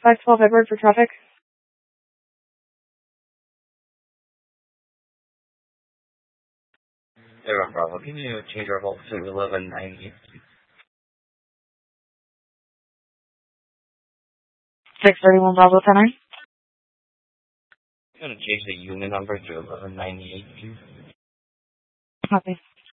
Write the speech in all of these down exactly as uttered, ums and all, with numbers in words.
five twelve Edward for traffic. Zero Bravo, can you change our vault to eleven ninety? six thirty-one Bravo ten nine. I'm going to change the unit number to eleven ninety-eight, please. Copy.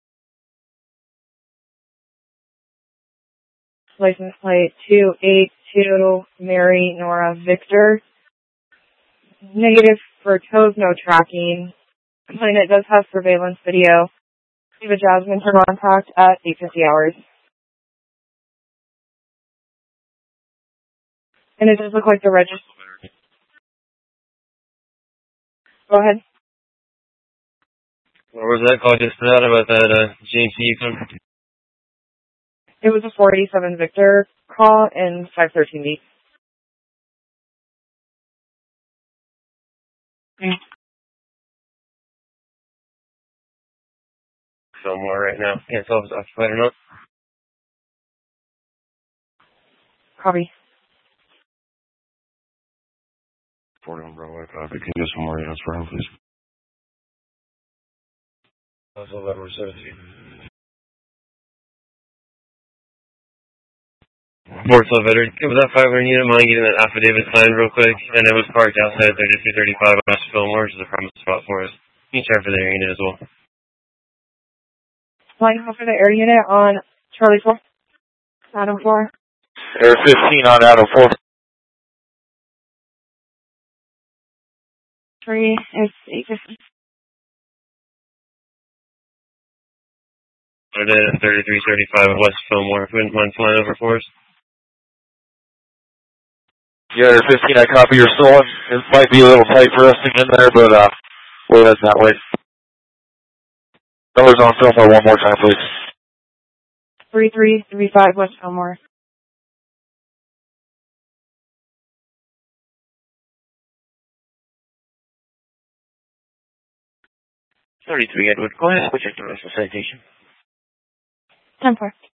License plate two eight two Mary Nora Victor. Negative for toes, no tracking. And it does have surveillance video. Leave a Jasmine for contact at eight fifty hours. And it does look like the register. Go ahead. What was that call just out about that uh, G M C Yukon? It was a four eighty-seven Victor call in five thirteen B. Mm. Somewhere right now. Can't tell if it's occupied or not. Copy. forty-one Bravo, copy. Can you get some more units for him, please? Also, Edward seventeen. Four twelve Edward, give us that five hundred unit, mind getting that affidavit signed real quick, and it was parked outside thirty-three thirty-five West Fillmore, which is a promise spot for us. You can check for the air unit as well. Flying for the air unit on Charlie four. Adam four. Air fifteen on Adam four. Three is eight fifty. Or then thirty-three thirty-five West Fillmore, if you wouldn't mind flying over for us. Yeah, Air fifteen, I copy your stolen. It might be a little tight for us to get in there, but uh, we'll head that way. Numbers on Fillmore one more time, please. Three three three five West Fillmore. thirty-three Edward, go ahead, switch it to rest of citation. ten four.